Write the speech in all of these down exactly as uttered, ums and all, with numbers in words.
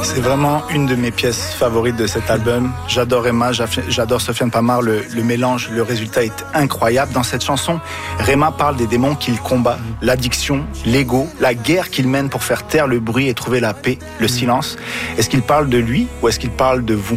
C'est vraiment une de mes pièces favorites de cet album. J'adore Rema, j'adore Sofiane Pamar, le, le mélange, le résultat est incroyable. Dans cette chanson, Rema parle des démons qu'il combat, l'addiction, l'ego, la guerre qu'il mène pour faire taire le bruit et trouver la paix, le silence. Est-ce qu'il parle de lui ou est-ce qu'il parle de vous ?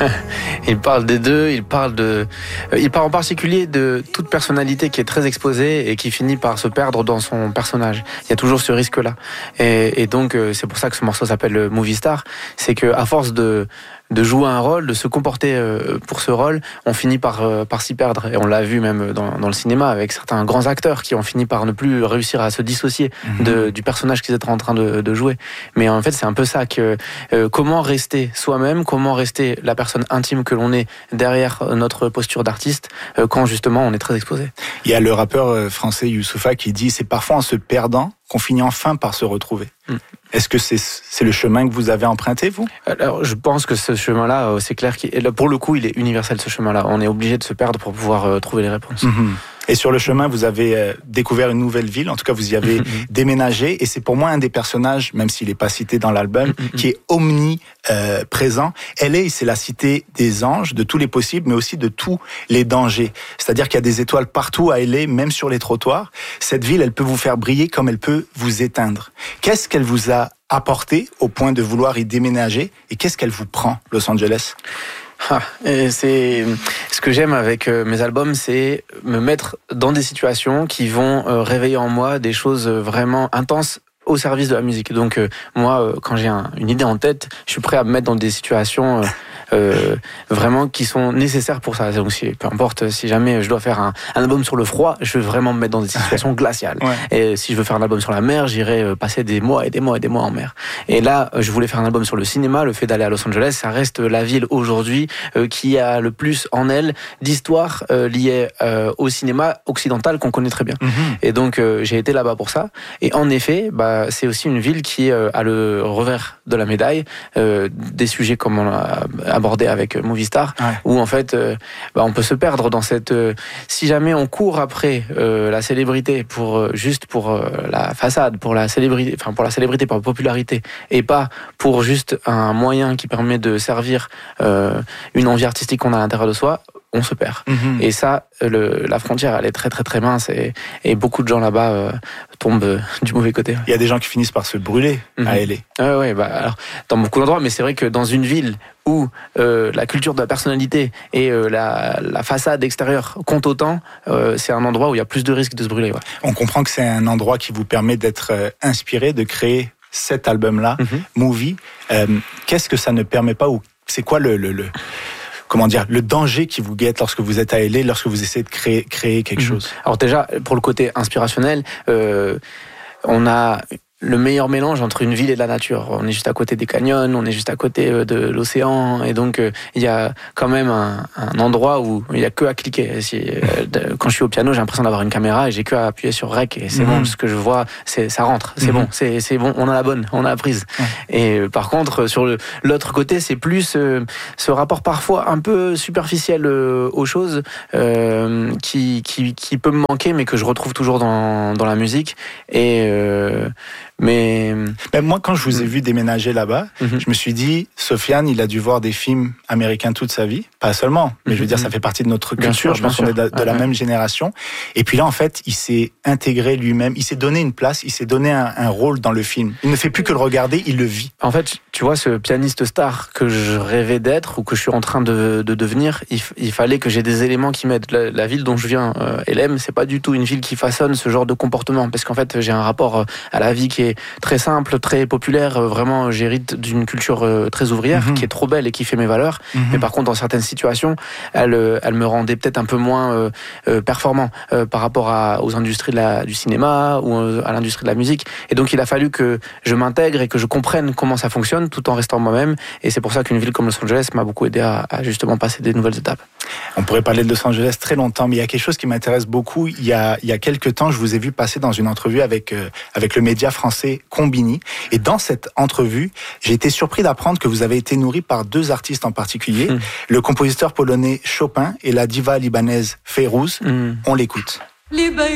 Il parle des deux, il parle de, il parle en particulier de toute personnalité qui est très exposée et qui finit par se perdre dans son personnage. Il y a toujours ce risque-là. Et, et donc, c'est pour ça que ce morceau s'appelle Movie Star. C'est que, à force de, de jouer un rôle, de se comporter pour ce rôle, on finit par, par s'y perdre. Et on l'a vu même dans, dans le cinéma avec certains grands acteurs qui ont fini par ne plus réussir à se dissocier mmh. de, du personnage qu'ils étaient en train de, de jouer. Mais en fait, c'est un peu ça que, euh, comment rester soi-même, comment rester la personne intime que l'on est derrière notre posture d'artiste euh, quand justement on est très exposé. Il y a le rappeur français Youssoupha qui dit c'est parfois en se perdant qu'on finit enfin par se retrouver. Mm. Est-ce que c'est, c'est le chemin que vous avez emprunté, vous ? Alors, je pense que ce chemin-là, c'est clair, qu'il, pour le coup, il est universel, ce chemin-là. On est obligé de se perdre pour pouvoir euh, trouver les réponses. Mm-hmm. Et sur le chemin, vous avez euh, découvert une nouvelle ville, en tout cas, vous y avez mm-hmm. déménagé, et c'est pour moi un des personnages, même s'il n'est pas cité dans l'album, mm-hmm. qui est omniprésent. Euh, L A, c'est la cité des anges, de tous les possibles, mais aussi de tous les dangers. C'est-à-dire qu'il y a des étoiles partout à L A, même sur les trottoirs. Cette ville, elle peut vous faire briller comme elle peut vous éteindre. Qu'est-ce qu'elle vous a apporté au point de vouloir y déménager, et qu'est-ce qu'elle vous prend, Los Angeles ? Ah, et c'est ce que j'aime avec mes albums, c'est me mettre dans des situations qui vont réveiller en moi des choses vraiment intenses au service de la musique. Donc euh, moi, euh, quand j'ai un, une idée en tête, je suis prêt à me mettre dans des situations euh, euh, vraiment qui sont nécessaires pour ça. Donc si, peu importe, si jamais je dois faire un, un album sur le froid, je veux vraiment me mettre dans des situations glaciales. Ouais. Et si je veux faire un album sur la mer, j'irai passer des mois et des mois et des mois en mer. Et là, je voulais faire un album sur le cinéma. Le fait d'aller à Los Angeles, ça reste la ville aujourd'hui euh, qui a le plus en elle d'histoires euh, liées euh, au cinéma occidental qu'on connaît très bien. Mm-hmm. Et donc euh, j'ai été là-bas pour ça. Et en effet, bah c'est aussi une ville qui euh, a le revers de la médaille, euh, des sujets comme on l'a abordé avec Movie Star, ouais. où en fait, euh, bah, on peut se perdre dans cette. Euh, si jamais on court après euh, la célébrité pour euh, juste pour euh, la façade, pour la célébrité, enfin pour la célébrité, pour la popularité, et pas pour juste un moyen qui permet de servir euh, une envie artistique qu'on a à l'intérieur de soi, on se perd. Mm-hmm. Et ça, le, la frontière, elle est très très très mince et, et beaucoup de gens là-bas euh, tombent euh, du mauvais côté. Il y a des gens qui finissent par se brûler mm-hmm. à L A. Ouais, ouais, bah alors dans beaucoup d'endroits, mais c'est vrai que dans une ville où euh, la culture de la personnalité et euh, la, la façade extérieure comptent autant, euh, c'est un endroit où il y a plus de risques de se brûler. Ouais. On comprend que c'est un endroit qui vous permet d'être euh, inspiré, de créer cet album-là, mm-hmm. Movie. Euh, qu'est-ce que ça ne permet pas ou c'est quoi le, le, le comment dire, le danger qui vous guette lorsque vous êtes à L A, lorsque vous essayez de créer, créer quelque mmh. chose? Alors déjà, pour le côté inspirationnel, euh, on a le meilleur mélange entre une ville et la nature. On est juste à côté des canyons, on est juste à côté de l'océan, et donc euh, il y a quand même un, un endroit où il y a que à cliquer. Si, euh, de, quand je suis au piano, j'ai l'impression d'avoir une caméra et j'ai que à appuyer sur rec et c'est mmh. bon. Ce que je vois, c'est ça rentre, c'est mmh. bon, c'est c'est bon. On a la bonne, on a la prise. Mmh. Et euh, par contre, sur le, l'autre côté, c'est plus euh, ce rapport parfois un peu superficiel euh, aux choses euh, qui qui qui peut me manquer, mais que je retrouve toujours dans dans la musique. Et euh, Mais ben moi, quand je vous ai vu déménager là-bas, mm-hmm. je me suis dit, Sofiane, il a dû voir des films américains toute sa vie, pas seulement, mais mm-hmm. je veux dire, ça fait partie de notre culture. Sûr, je pense qu'on est de, de ah, la ouais. même génération. Et puis là, en fait, il s'est intégré lui-même, il s'est donné une place, il s'est donné un, un rôle dans le film. Il ne fait plus que le regarder, il le vit. En fait, tu vois, ce pianiste star que je rêvais d'être ou que je suis en train de, de devenir, il, il fallait que j'ai des éléments qui m'aident. La, la ville dont je viens, euh, L M, c'est pas du tout une ville qui façonne ce genre de comportement, parce qu'en fait, j'ai un rapport à la vie qui est très simple, très populaire. Vraiment, j'hérite d'une culture très ouvrière, mmh. qui est trop belle et qui fait mes valeurs. Mmh. Mais par contre, dans certaines situations, elle, elle me rendait peut-être un peu moins euh, euh, performant euh, par rapport à, aux industries de la, du cinéma ou à l'industrie de la musique. Et donc, il a fallu que je m'intègre et que je comprenne comment ça fonctionne tout en restant moi-même. Et c'est pour ça qu'une ville comme Los Angeles m'a beaucoup aidé à, à justement passer des nouvelles étapes. On pourrait parler de Los Angeles très longtemps, mais il y a quelque chose qui m'intéresse beaucoup. Il y a, il y a quelques temps, je vous ai vu passer dans une entrevue avec, euh, avec le média français Combini. Et dans cette entrevue, j'ai été surpris d'apprendre que vous avez été nourri par deux artistes en particulier, mmh. le compositeur polonais Chopin et la diva libanaise Fayrouz. Mmh. On l'écoute.